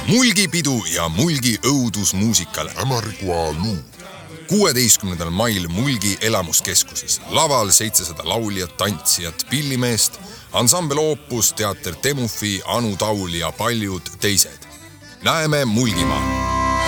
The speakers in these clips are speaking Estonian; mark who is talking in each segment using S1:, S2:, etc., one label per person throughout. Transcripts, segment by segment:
S1: Mulgipidu ja Mulgi õudusmuusikale
S2: Ämargua luu
S1: 16. mail Mulgi elamuskeskuses. Laval 700 lauljat, tantsijat, pillimeest, ansambel Opus, teater Temufi, Anu Taul ja paljud teised. Näeme Mulgimaa.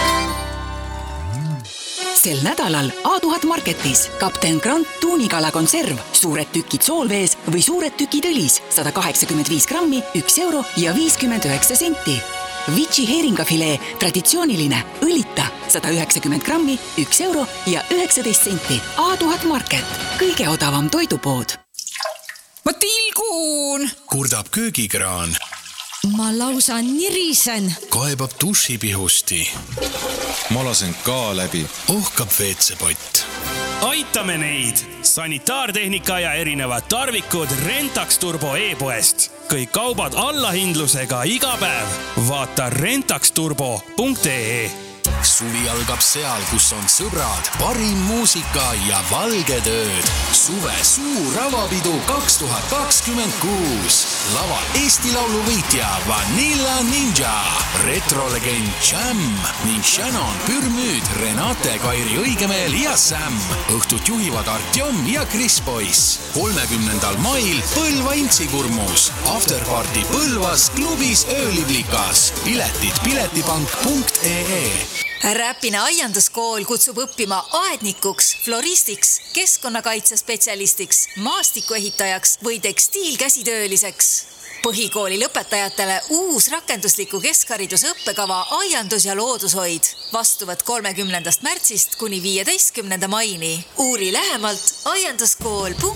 S3: Sel nädalal A1000 Marketis Kapten Grant tuunikala konserv, suured tükid soolvees või suured tükid õlis, 185 grammi, 1 euro ja 59 senti. Vici heeringafilee, traditsiooniline, õlita, 190 grammi, 1 euro ja 19 senti. A1000 Market, kõige odavam toidupood.
S4: Ma tilgun!
S5: Kurdab köögikraan.
S4: Ma lausa nirisen.
S5: Kaebab dušipihusti.
S6: Ma lasen ka läbi.
S5: Ohkab veetsepott.
S7: Aitame neid! Sanitaartehnika ja erinevad tarvikud Rentax Turbo e-poest. Kõik kaubad allahindlusega iga päev. Vaata rentaxturbo.ee.
S5: Suvi algab seal, kus on sõbrad, parim muusika ja valged ööd. Suve suur avapidu 2026. Laval Eesti Laulu võitja Vanilla Ninja, retrolegend Jam ning Shannon Pürmüüd, Renate Kairi Õigemeel ja Sam. Õhtut juhivad Artjom ja Chris Boyce. 30. mail Põlva Intsikurmus. Afterparty Põlvas klubis Ööliblikas. Piletid piletipank.ee.
S8: Räpine aianduskool kutsub õppima aednikuks, floristiks, keskkonnakaitsespetsialistiks, maastikuehitajaks või tekstiilkäsitööliseks. Põhikooli lõpetajatele uus rakendusliku keskhariduse õppekava aiandus ja loodushoid. Vastuvad 30. märtsist kuni 15. maini. Uuri lähemalt aianduskool.ee.